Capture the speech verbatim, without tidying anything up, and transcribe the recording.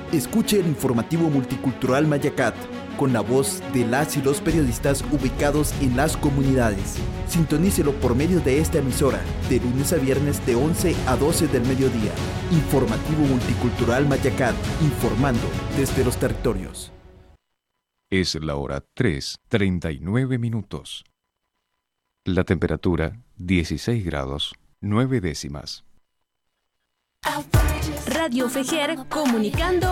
Escuche el informativo multicultural Mayacat, con la voz de las y los periodistas ubicados en las comunidades. Sintonícelo por medio de esta emisora, de lunes a viernes de once a doce del mediodía. Informativo multicultural Mayacat, informando desde los territorios. Es la hora tres, treinta y nueve minutos. La temperatura, dieciséis grados, nueve décimas. Radio Fejer, comunicando